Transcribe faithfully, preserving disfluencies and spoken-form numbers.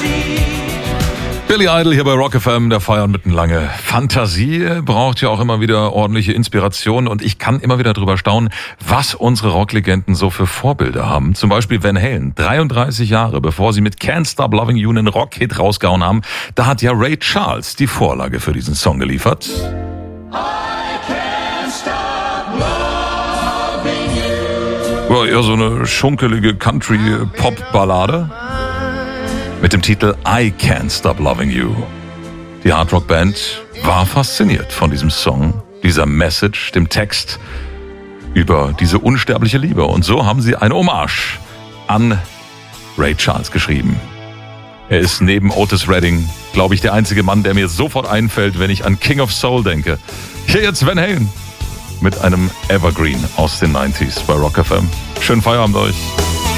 Billy Idol hier bei Rock F M, der Feiern mitten lange. Fantasie braucht ja auch immer wieder ordentliche Inspiration und ich kann immer wieder drüber staunen, was unsere Rocklegenden so für Vorbilder haben. Zum Beispiel Van Halen, dreiunddreißig Jahre bevor sie mit Can't Stop Loving You einen Rockhit rausgehauen haben, da hat ja Ray Charles die Vorlage für diesen Song geliefert. War eher so eine schunkelige Country-Pop-Ballade mit dem Titel I Can't Stop Loving You. Die Hardrock-Band war fasziniert von diesem Song, dieser Message, dem Text über diese unsterbliche Liebe. Und so haben sie eine Hommage an Ray Charles geschrieben. Er ist neben Otis Redding, glaube ich, der einzige Mann, der mir sofort einfällt, wenn ich an King of Soul denke. Hier jetzt Van Halen mit einem Evergreen aus den neunziger bei Rock F M. Schönen Feierabend euch.